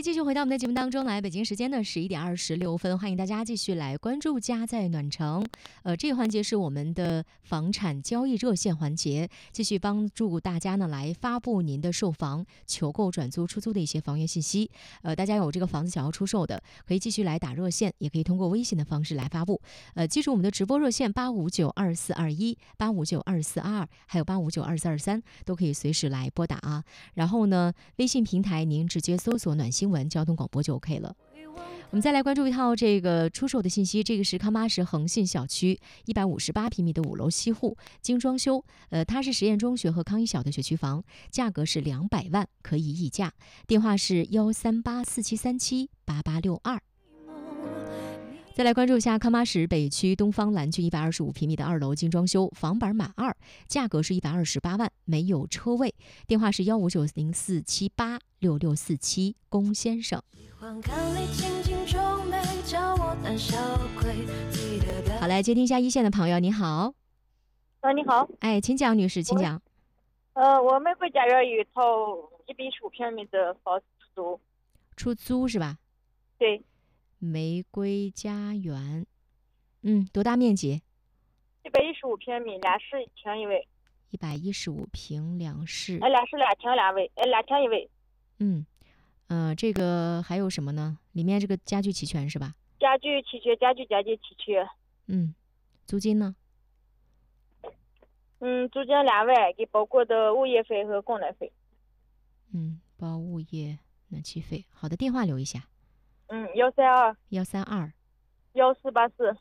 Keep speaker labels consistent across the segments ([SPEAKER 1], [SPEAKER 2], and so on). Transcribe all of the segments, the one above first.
[SPEAKER 1] 继续回到我们的节目当中来，北京时间的11:26，欢迎大家继续来关注家在暖城。这个环节是我们的房产交易热线环节，继续帮助大家呢来发布您的售房、求购、转租、出租的一些房源信息。大家有这个房子想要出售的，可以继续来打热线，也可以通过微信的方式来发布。记住我们的直播热线8592421、8592422，还有8592423，都可以随时来拨打啊。然后呢，微信平台您直接搜索暖新闻交通广播就 OK 了。我们再来关注一套这个出售的信息，这个是康巴什恒信小区158平米的5楼西户，精装修。它是实验中学和康一小的学区房，价格是200万，可以议价。电话是13847378862。再来关注一下康巴什北区东方蓝郡125平米的2楼精装修，房板码2，价格是128万，没有车位。电话是15904786647，龚先生。好，来接听一下一线的朋友，你好。
[SPEAKER 2] 你好。
[SPEAKER 1] 哎，请讲，女士，请讲。
[SPEAKER 2] 我玫瑰家园有一套115平米的房子
[SPEAKER 1] 出租是吧？
[SPEAKER 2] 对。
[SPEAKER 1] 玫瑰家园，多大面积
[SPEAKER 2] ？115平米，2室1厅1卫。
[SPEAKER 1] 115平2室。
[SPEAKER 2] 2室2厅2卫，2厅1卫。
[SPEAKER 1] 这个还有什么呢？里面这个家具齐全是吧？
[SPEAKER 2] 家具齐全，家具齐全。
[SPEAKER 1] 租金呢？
[SPEAKER 2] 租金2万，给包括的物业费和供暖费。
[SPEAKER 1] 包物业、暖气费。好的，电话留一下。
[SPEAKER 2] 132 1484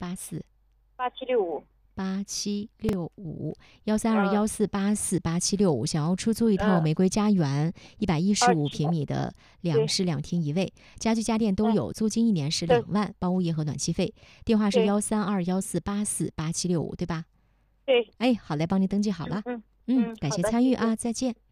[SPEAKER 2] 8765
[SPEAKER 1] 13214848765，想要出租一套玫瑰家园115平米的2室2厅1卫，家具家电都有，租金1年是2万，包物业和暖气费。电话是13214848765，对吧？
[SPEAKER 2] 对。
[SPEAKER 1] 好嘞，帮您登记好了。感谢参与啊，再见。